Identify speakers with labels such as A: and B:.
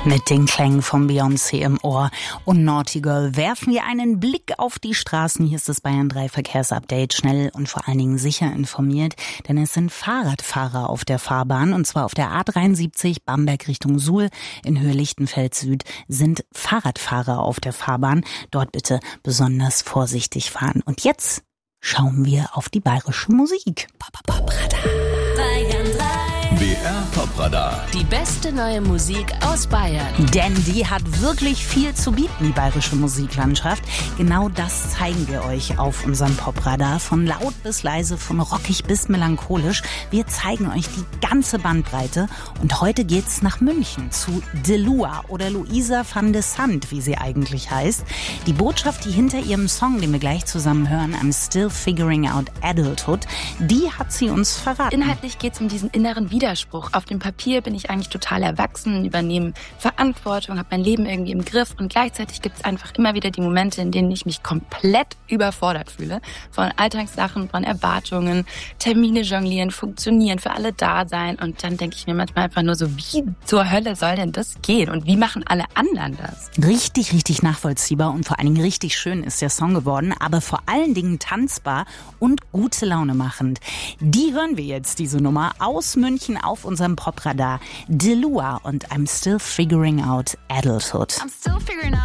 A: Mit den Klängen von Beyoncé im Ohr und Naughty Girl werfen wir einen Blick auf die Straßen. Hier ist das Bayern 3 Verkehrsupdate, schnell und vor allen Dingen sicher informiert, denn es sind Fahrradfahrer auf der Fahrbahn, und zwar auf der A73 Bamberg Richtung Suhl in Höhe Lichtenfeld Süd sind Fahrradfahrer auf der Fahrbahn. Dort bitte besonders vorsichtig fahren. Und jetzt schauen wir auf die bayerische Musik.
B: Bayern 3.
C: BR Popradar.
B: Die beste neue Musik aus Bayern.
A: Denn die hat wirklich viel zu bieten, die bayerische Musiklandschaft. Genau das zeigen wir euch auf unserem Popradar. Von laut bis leise, von rockig bis melancholisch. Wir zeigen euch die ganze Bandbreite. Und heute geht's nach München zu Delua oder Luisa van de Sant, wie sie eigentlich heißt. Die Botschaft, die hinter ihrem Song, den wir gleich zusammen hören, I'm Still Figuring Out Adulthood, die hat sie uns verraten.
D: Inhaltlich geht es um diesen inneren Widerspruch. Auf dem Papier bin ich eigentlich total erwachsen, übernehme Verantwortung, habe mein Leben irgendwie im Griff, und gleichzeitig gibt es einfach immer wieder die Momente, in denen ich mich komplett überfordert fühle. Von Alltagssachen, von Erwartungen, Termine jonglieren, funktionieren, für alle da sein, und dann denke ich mir manchmal einfach nur so, wie zur Hölle soll denn das gehen und wie machen alle anderen das?
A: Richtig, richtig nachvollziehbar und vor allen Dingen richtig schön ist der Song geworden, aber vor allen Dingen tanzbar und gute Laune machend. Die hören wir jetzt, diese Nummer aus München auf unserem Popradar. Delua und I'm Still Figuring Out Adulthood.